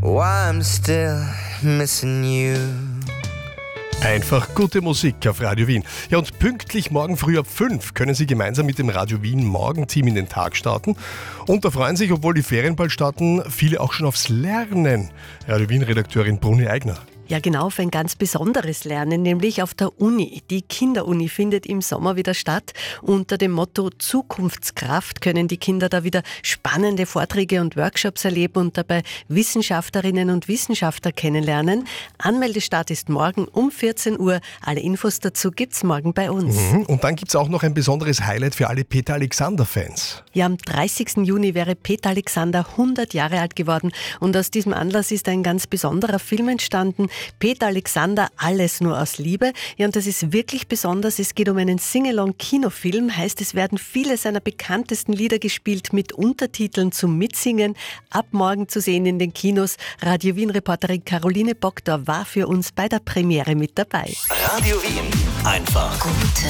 why I'm still missing you. Einfach gute Musik auf Radio Wien. Ja, und pünktlich morgen früh ab 5 können Sie gemeinsam mit dem Radio Wien Morgenteam in den Tag starten. Und da freuen sich, obwohl die Ferien bald starten, viele auch schon aufs Lernen. Radio Wien-Redakteurin Bruni Eigner. Ja, genau, auf ein ganz besonderes Lernen, nämlich auf der Uni. Die Kinderuni findet im Sommer wieder statt. Unter dem Motto Zukunftskraft können die Kinder da wieder spannende Vorträge und Workshops erleben und dabei Wissenschaftlerinnen und Wissenschaftler kennenlernen. Anmeldestart ist morgen um 14 Uhr. Alle Infos dazu gibt's morgen bei uns. Und dann gibt's auch noch ein besonderes Highlight für alle Peter Alexander-Fans. Ja, am 30. Juni wäre Peter Alexander 100 Jahre alt geworden und aus diesem Anlass ist ein ganz besonderer Film entstanden. Peter Alexander, alles nur aus Liebe. Ja, und das ist wirklich besonders. Es geht um einen Sing-Along-Kinofilm. Heißt, es werden viele seiner bekanntesten Lieder gespielt mit Untertiteln zum Mitsingen. Ab morgen zu sehen in den Kinos. Radio Wien-Reporterin Caroline Bogdor war für uns bei der Premiere mit dabei. Radio Wien. Einfach gut.